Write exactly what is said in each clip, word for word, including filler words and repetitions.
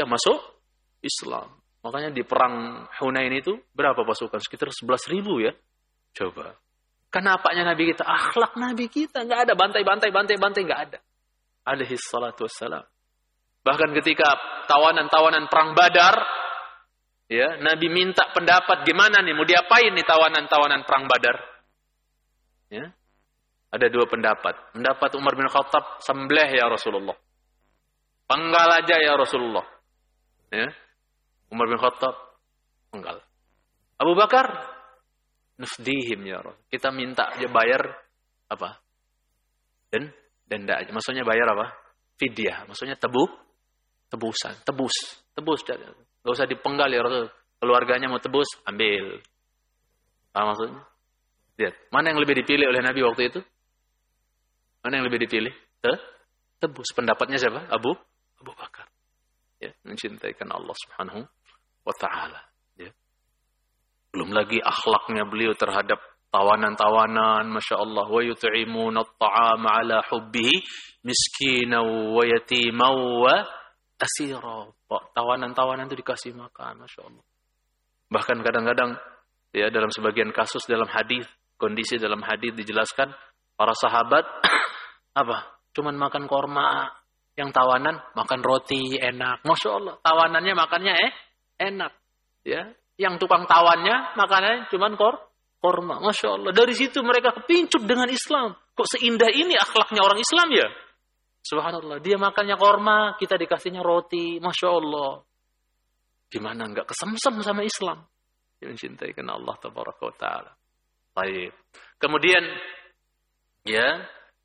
ketika masuk Islam. Makanya di perang Hunain itu berapa pasukan? Sekitar sebelas ribu ya. Coba. Kan napaknya Nabi kita, akhlak Nabi kita. Nggak ada bantai-bantai, bantai-bantai, nggak ada. Alaihi salatu wassalam. Bahkan ketika tawanan-tawanan perang Badar, ya, Nabi minta pendapat gimana nih, mau diapain nih tawanan-tawanan perang Badar? Ya. Ada dua pendapat. Pendapat Umar bin Khattab, sembelih ya Rasulullah. Penggal aja ya Rasulullah. Ya. Umar bin Khattab, penggal. Abu Bakar, nufdihim ya Rasul. Kita minta dia bayar apa? Dan denda aja. Maksudnya bayar apa? Fidyah. Maksudnya tebu, tebusan, tebus, tebus. Gak usah dipenggal ya Rasul. Keluarganya mau tebus, ambil. Apa maksudnya? Lihat, mana yang lebih dipilih oleh Nabi waktu itu? Mana yang lebih dipilih? Te? Tebus. Pendapatnya siapa? Abu Abu Bakar. Ya, mencintaikan Allah Subhanahu wa ta'ala. Ya. Belum lagi akhlaknya beliau terhadap tawanan-tawanan, Masya Allah. Wa yut'imuna at-ta'ama ala hubbihi miskina wa yatima wa asira. Tawanan-tawanan itu dikasih makan, Masya Allah. Bahkan kadang-kadang, ya, dalam sebagian kasus dalam hadis, kondisi dalam hadis dijelaskan, para sahabat, apa? Cuman makan korma. Yang tawanan makan roti enak. Masya Allah. Tawanannya makannya eh enak. Ya. Yang tukang tawannya makannya cuman kor korma. Masya Allah. Dari situ mereka kepincut dengan Islam. Kok seindah ini akhlaknya orang Islam ya? Subhanallah. Dia makannya korma, kita dikasihnya roti. Masya Allah. Gimana enggak kesemsem sama Islam? Dia mencintai karena Allah Tabaraka wa Ta'ala. Baik. Kemudian, ya,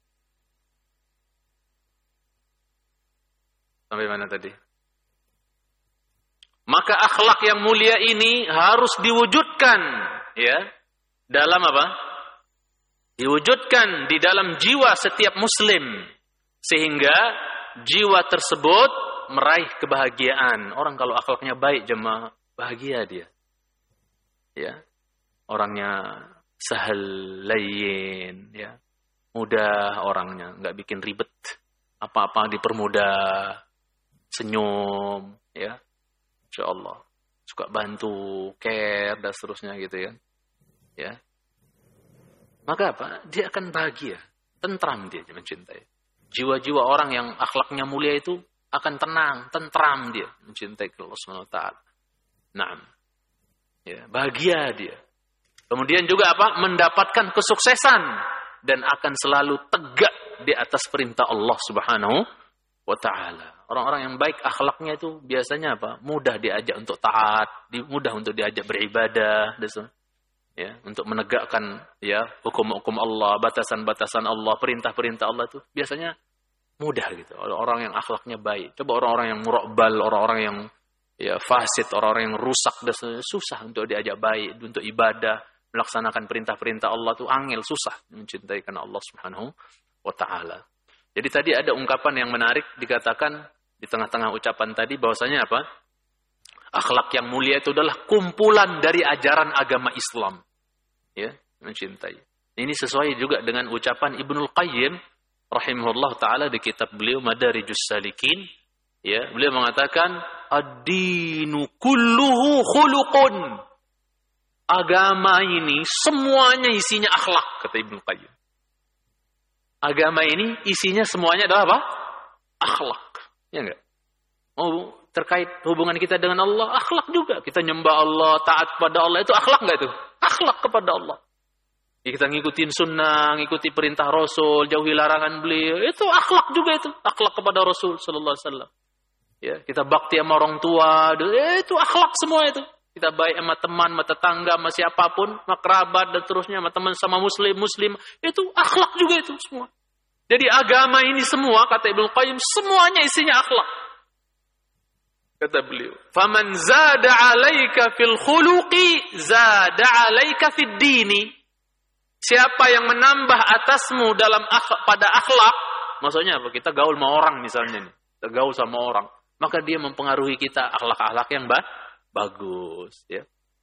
sampai mana tadi? Maka akhlak yang mulia ini harus diwujudkan, ya, dalam apa? Diwujudkan di dalam jiwa setiap muslim, sehingga jiwa tersebut meraih kebahagiaan. Orang kalau akhlaknya baik, jemaah, bahagia dia. Ya. Orangnya sahal layyin, ya. Mudah orangnya, enggak bikin ribet. Apa-apa dipermudah. Senyum, ya, Insya Allah, suka bantu, care, dan seterusnya gitu ya, ya. Maka apa? Dia akan bahagia, tentram dia mencintai. Jiwa-jiwa orang yang akhlaknya mulia itu akan tenang, tentram dia mencintai Allah Subhanahu Wa Taala. Naam, ya, bahagia dia. Kemudian juga apa? Mendapatkan kesuksesan dan akan selalu tegak di atas perintah Allah Subhanahu Wa Ta'ala. Orang-orang yang baik akhlaknya itu biasanya apa? Mudah diajak untuk taat, mudah untuk diajak beribadah, ya, untuk menegakkan, ya, hukum-hukum Allah, batasan-batasan Allah, perintah-perintah Allah itu biasanya mudah gitu. Orang yang akhlaknya baik. Coba orang-orang yang murabal, orang-orang yang, ya, fasid, orang-orang yang rusak, susah untuk diajak baik, untuk ibadah, melaksanakan perintah-perintah Allah itu angel, susah mencintai karena Allah Subhanahu wa Ta'ala. Jadi tadi ada ungkapan yang menarik dikatakan di tengah-tengah ucapan tadi bahwasanya apa? Akhlak yang mulia itu adalah kumpulan dari ajaran agama Islam. Ya, mencintai. Ini sesuai juga dengan ucapan Ibnul Qayyim rahimahullah taala di kitab beliau Madarijus Salikin. Ya, beliau mengatakan ad-dinu kulluhu khuluqun. Agama ini semuanya isinya akhlak, kata Ibnul Qayyim. Agama ini isinya semuanya adalah apa? Akhlak. Ya enggak? Oh, terkait hubungan kita dengan Allah, akhlak juga. Kita nyembah Allah, taat kepada Allah, itu akhlak enggak itu? Akhlak kepada Allah. Ya, kita ngikutin sunnah, ngikuti perintah Rasul, jauhi larangan beliau, itu akhlak juga itu. Akhlak kepada Rasul sallallahu alaihi wasallam. Ya, kita bakti sama orang tua, itu akhlak semua itu. Kita baik sama teman, sama tetangga, sama siapapun, sama kerabat dan terusnya, sama teman, sama muslim, muslim, itu akhlak juga itu semua. Jadi agama ini semua, kata Ibnu Qayyim, semuanya isinya akhlak. Kata beliau, "Faman zada 'alaika fil khuluqi, zada 'alaika fid dini." Siapa yang menambah atasmu dalam akhlak, pada akhlak, maksudnya apa? Kita gaul sama orang misalnya nih. Kita gaul sama orang, maka dia mempengaruhi kita akhlak-akhlak yang ba- bagus, ya.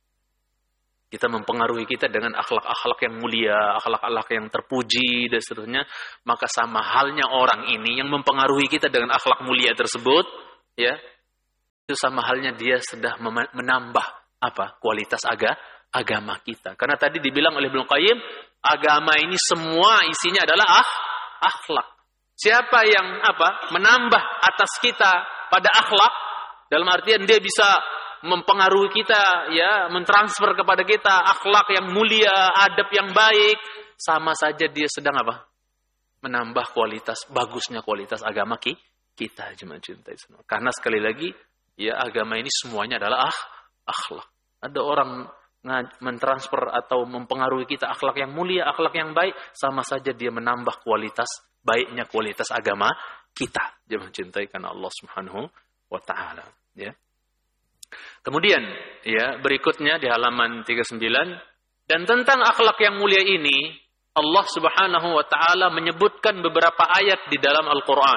Kita mempengaruhi kita dengan akhlak-akhlak yang mulia, akhlak-akhlak yang terpuji dan seterusnya, maka sama halnya orang ini yang mempengaruhi kita dengan akhlak mulia tersebut, ya. itu sama halnya dia sudah menambah apa? Kualitas aga, agama kita. Karena tadi dibilang oleh Ibnu Qayyim, agama ini semua isinya adalah ah, akhlak. Siapa yang apa? Menambah atas kita pada akhlak, dalam artian dia bisa mempengaruhi kita, ya, mentransfer kepada kita akhlak yang mulia, adab yang baik, sama saja dia sedang apa? Menambah kualitas, bagusnya kualitas agama kita, jemaah cintai semua. Karena sekali lagi, ya, agama ini semuanya adalah ah, akhlak. Ada orang mentransfer atau mempengaruhi kita akhlak yang mulia, akhlak yang baik, sama saja dia menambah kualitas baiknya kualitas agama kita. Jemaah cintai karena Allah Subhanahu wa taala, ya. Kemudian, ya, berikutnya di halaman tiga puluh sembilan, dan tentang akhlak yang mulia ini Allah Subhanahu wa taala menyebutkan beberapa ayat di dalam Al-Qur'an.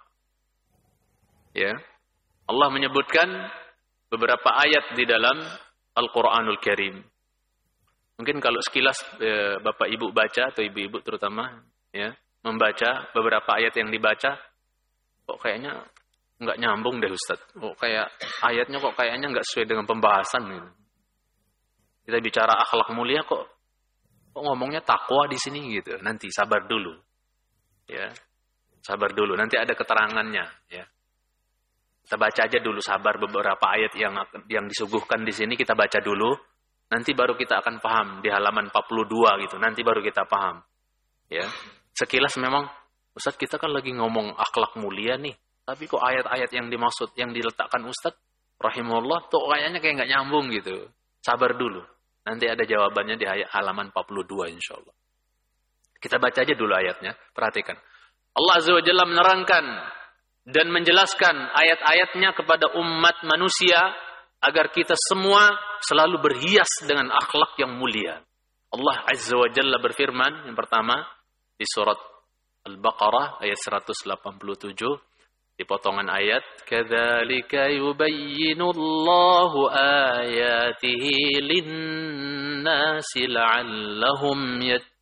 Ya. Allah menyebutkan beberapa ayat di dalam Al-Qur'anul Karim. Mungkin kalau sekilas eh, Bapak Ibu baca atau Ibu-ibu terutama, ya, membaca beberapa ayat yang dibaca, kok kayaknya nggak nyambung deh Ustaz. Kok kayak ayatnya kok kayaknya nggak sesuai dengan pembahasan gitu. Kita bicara akhlak mulia kok kok ngomongnya takwa di sini gitu. Nanti sabar dulu. Ya. Sabar dulu, nanti ada keterangannya, ya. Kita baca aja dulu, sabar beberapa ayat yang yang disuguhkan di sini kita baca dulu. Nanti baru kita akan paham di halaman empat puluh dua gitu. Nanti baru kita paham. Ya. Sekilas memang Ustaz kita kan lagi ngomong akhlak mulia nih. Tapi kok ayat-ayat yang dimaksud, yang diletakkan Ustaz rahimahullah, tuh kayaknya kayak nggak nyambung gitu. Sabar dulu. Nanti ada jawabannya di halaman empat puluh dua insya Allah. Kita baca aja dulu ayatnya. Perhatikan. Allah Azza wa Jalla menerangkan dan menjelaskan ayat-ayatnya kepada umat manusia agar kita semua selalu berhias dengan akhlak yang mulia. Allah Azza wa Jalla berfirman yang pertama di surat Al-Baqarah ayat seratus delapan puluh tujuh. Di potongan ayat, kadzalika yubayyinullahu ayatihi lin-nasi la'allahum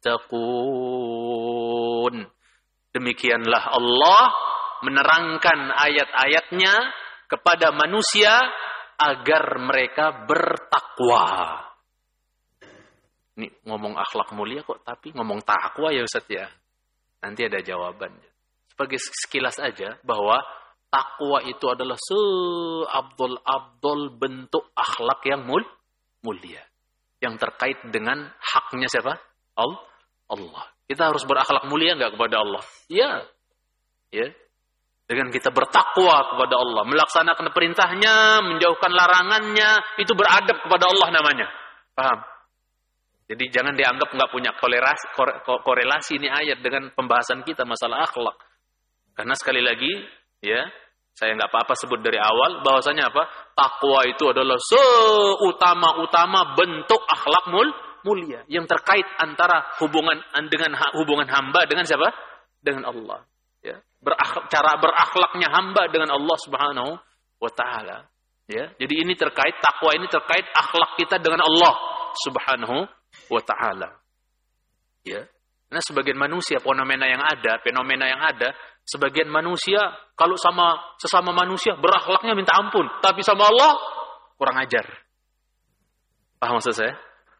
yattaqun. Demikianlah Allah menerangkan ayat-ayatnya kepada manusia agar mereka bertakwa. Ini ngomong akhlak mulia kok, tapi ngomong takwa ya Ustaz ya. Nanti ada jawabannya. Sebagai sekilas aja bahwa takwa itu adalah seabdol-abdol bentuk akhlak yang mul mulia. Yang terkait dengan haknya siapa? Allah. Kita harus berakhlak mulia enggak kepada Allah? Ya. Ya. Dengan kita bertakwa kepada Allah, melaksanakan perintahnya, menjauhkan larangannya, itu beradab kepada Allah namanya. Paham? Jadi jangan dianggap enggak punya korelasi, korelasi ini ayat dengan pembahasan kita masalah akhlak. Karena sekali lagi, ya, saya nggak apa-apa sebut dari awal, bahwasanya apa? Takwa itu adalah seutama-utama bentuk akhlak mul, mulia yang terkait antara hubungan dengan hubungan hamba dengan siapa? Dengan Allah. Ya, berakhlak, cara berakhlaknya hamba dengan Allah Subhanahu wa taala. Ya, jadi ini terkait takwa ini terkait akhlak kita dengan Allah Subhanahu wa taala. Ya. Karena sebagian manusia fenomena yang ada, fenomena yang ada sebagian manusia kalau sama sesama manusia berakhlaknya minta ampun, tapi sama Allah kurang ajar. Paham maksud saya?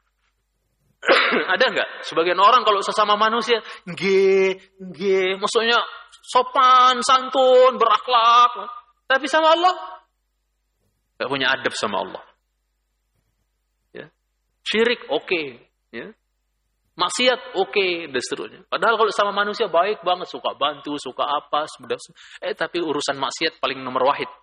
Ada enggak sebagian orang kalau sesama manusia nggih, nggih, maksudnya sopan, santun, berakhlak, tapi sama Allah enggak punya adab sama Allah. Ya. Syirik oke, okay. Ya. Maksiat oke, okay, dan seterusnya. Padahal kalau sama manusia baik banget, suka bantu, suka apa, sebenarnya. Eh tapi urusan maksiat paling nomor wahid.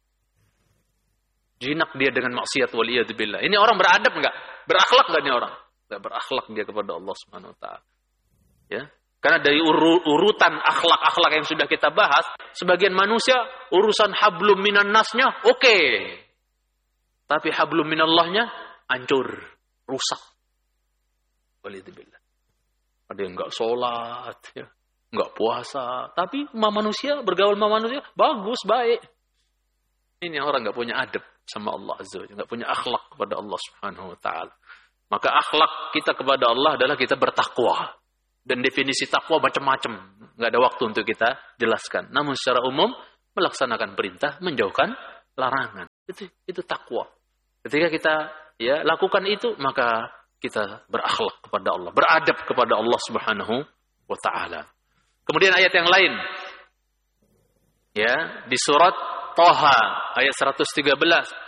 Jinak dia dengan maksiat, waliyadzubillah. Ini orang beradab enggak? Berakhlak enggak ini orang? Enggak berakhlak dia kepada Allah Subhanahu wa taala. Ya. Karena dari ur- urutan akhlak-akhlak yang sudah kita bahas, sebagian manusia urusan hablum minan nasnya oke. Okay. Tapi hablum minallahnya hancur, rusak. Walidzubillah. Ada yang enggak sholat, ya, enggak puasa, tapi sama manusia, bergaul sama manusia, bagus, baik. Ini orang enggak punya adab sama Allah Azza wa Jalla, enggak punya akhlak kepada Allah Subhanahu wa taala. Maka akhlak kita kepada Allah adalah kita bertakwa. Dan definisi takwa macam-macam, enggak ada waktu untuk kita jelaskan. Namun secara umum melaksanakan perintah, menjauhkan larangan. Itu itu takwa. Ketika kita ya lakukan itu, maka kita berakhlak kepada Allah, beradab kepada Allah Subhanahu wa taala. Kemudian ayat yang lain. Ya, di surat Thaha ayat seratus tiga belas.